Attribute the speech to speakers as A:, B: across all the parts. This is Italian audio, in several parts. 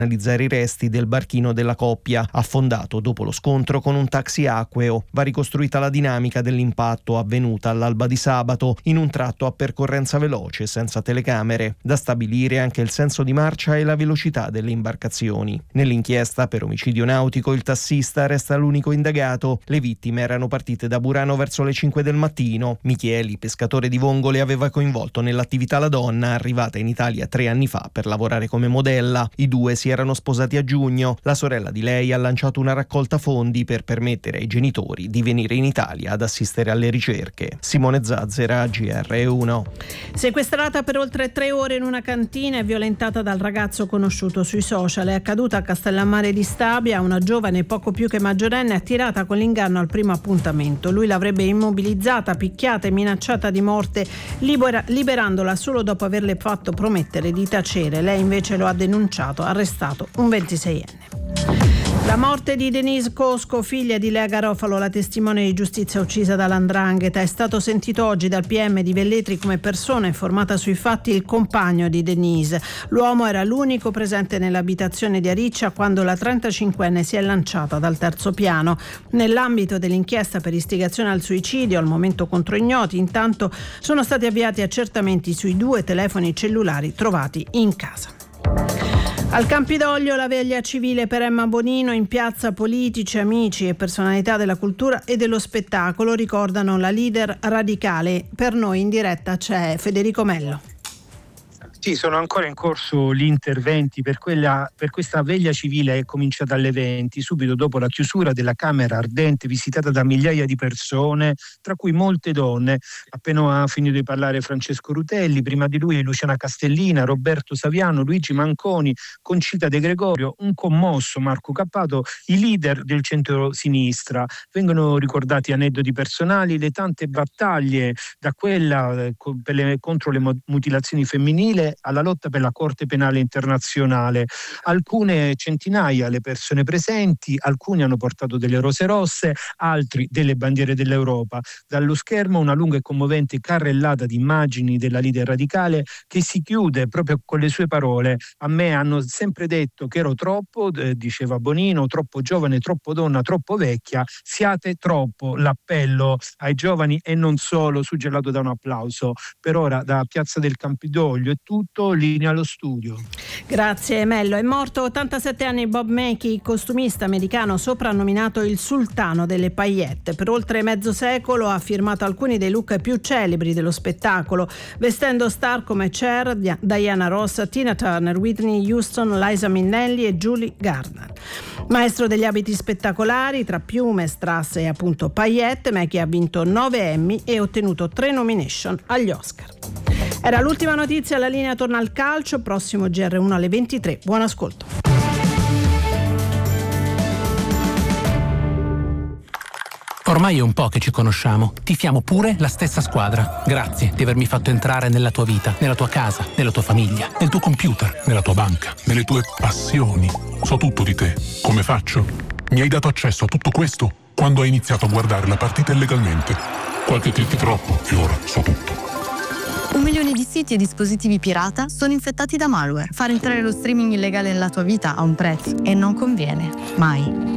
A: analizzare i resti del barchino della coppia, affondato dopo lo scontro con un taxi acqueo. Va ricostruita la dinamica dell'impatto avvenuta all'alba di sabato in un tratto a percorrenza veloce senza telecamere. Da stabilire anche il senso di marcia e la velocità delle imbarcazioni. Nell'inchiesta per omicidio nautico il tassista resta l'unico indagato. Le vittime erano partite da Burano verso le 5 del mattino. Micheli, pescatore di vongole, aveva coinvolto nell'attività la donna, arrivata in Italia 3 anni fa per lavorare come modella. I due si erano sposati a giugno. La sorella di lei ha lanciato una raccolta fondi per permettere ai genitori di venire in Italia ad assistere alle ricerche. Simone Zazzera, GR1.
B: Sequestrata per oltre 3 ore in una cantina e violentata dal ragazzo conosciuto sui social. È accaduta a Castellammare di Stabia. Una giovane poco più che maggiorenne attirata con l'inganno al primo appuntamento. Lui l'avrebbe immobilizzata, picchiata e minacciata di morte, liberandola solo dopo averle fatto promettere di tacere. Lei invece lo ha denunciato, arrestato un 26enne. La morte di Denise Cosco, figlia di Lea Garofalo, la testimone di giustizia uccisa dall''ndrangheta, è stato sentito oggi dal PM di Velletri come persona informata sui fatti il compagno di Denise. L'uomo era l'unico presente nell'abitazione di Ariccia quando la 35enne si è lanciata dal terzo piano. Nell'ambito dell'inchiesta per istigazione al suicidio, al momento contro ignoti, intanto sono stati avviati accertamenti sui 2 telefoni cellulari trovati in casa. Al Campidoglio la veglia civile per Emma Bonino. In piazza politici, amici e personalità della cultura e dello spettacolo ricordano la leader radicale. Per noi in diretta c'è Federico Mello.
C: Sì, sono ancora in corso gli interventi per questa veglia civile che è cominciata alle 20, subito dopo la chiusura della Camera Ardente visitata da migliaia di persone, tra cui molte donne. Appena ha finito di parlare Francesco Rutelli, prima di lui Luciana Castellina, Roberto Saviano, Luigi Manconi, Concita De Gregorio, un commosso Marco Cappato, i leader del centro-sinistra. Vengono ricordati aneddoti personali, le tante battaglie, da quella contro le mutilazioni femminili alla lotta per la Corte Penale Internazionale. Alcune centinaia le persone presenti, alcuni hanno portato delle rose rosse, altri delle bandiere dell'Europa. Dallo schermo una lunga e commovente carrellata di immagini della leader radicale che si chiude proprio con le sue parole: a me hanno sempre detto che ero troppo, diceva Bonino, troppo giovane, troppo donna, troppo vecchia, siate troppo. L'appello ai giovani e non solo, suggellato da un applauso. Per ora da Piazza del Campidoglio è tutto, linea allo studio.
B: Grazie Mello. È morto 87 anni Bob Mackie, costumista americano soprannominato il sultano delle paillette. Per oltre mezzo secolo ha firmato alcuni dei look più celebri dello spettacolo, vestendo star come Cher, Diana Ross, Tina Turner, Whitney Houston, Liza Minnelli e Julie Garner. Maestro degli abiti spettacolari, tra piume, strass e appunto paillette, Mackie ha vinto 9 Emmy e ottenuto 3 nomination agli Oscar. Era l'ultima notizia, la linea torna al calcio, prossimo GR1 alle 23. Buon ascolto.
D: Ormai è un po' che ci conosciamo. Tifiamo pure la stessa squadra. Grazie di avermi fatto entrare nella tua vita, nella tua casa, nella tua famiglia,
E: nel tuo computer, nella tua banca, nelle tue passioni. So tutto di te. Come faccio? Mi hai dato accesso a tutto questo quando hai iniziato a guardare la partita illegalmente. Qualche click troppo e ora so tutto.
F: 1 milione di siti e dispositivi pirata sono infettati da malware. Far entrare lo streaming illegale nella tua vita ha un prezzo e non conviene. Mai.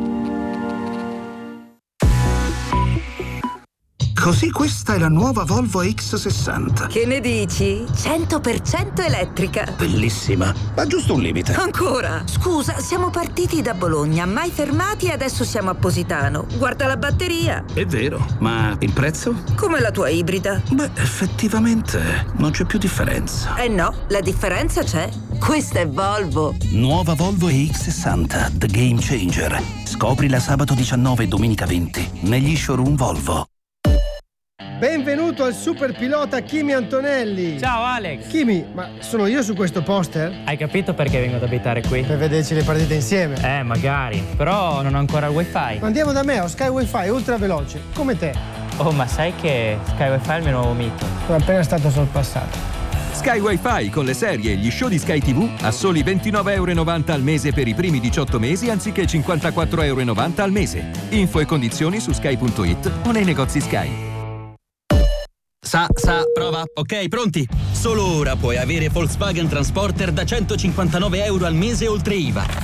G: Così questa è la nuova Volvo X60.
H: Che ne dici? 100% elettrica.
G: Bellissima, ma giusto un limite.
H: Ancora? Scusa, siamo partiti da Bologna, mai fermati e adesso siamo a Positano. Guarda la batteria.
G: È vero, ma il prezzo?
H: Come la tua ibrida.
G: Beh, effettivamente non c'è più differenza.
H: Eh no, la differenza c'è. Questa è Volvo.
G: Nuova Volvo EX60, The Game Changer. Scoprila sabato 19 e domenica 20 negli showroom Volvo.
I: Benvenuto al super pilota Kimi Antonelli.
J: Ciao Alex.
I: Kimi, ma sono io su questo poster?
J: Hai capito perché vengo ad abitare qui?
I: Per vederci le partite insieme.
J: Magari, però non ho ancora il wifi.
I: Andiamo da me, ho Sky Wi-Fi ultra veloce, come te.
J: Oh, ma sai che Sky Wi-Fi è il mio nuovo mito?
I: Sono appena stato sorpassato.
K: Sky Wi-Fi con le serie e gli show di Sky TV a soli €29,90 al mese per i primi 18 mesi anziché €54,90 al mese. Info e condizioni su sky.it o nei negozi Sky.
L: Prova. Ok, pronti? Solo ora puoi avere Volkswagen Transporter da 159 euro al mese oltre IVA.